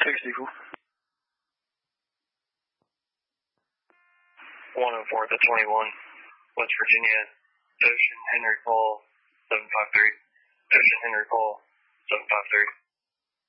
60. 104 to 21, West Virginia, Ocean Henry Paul, 753. Ocean Henry Paul, 753.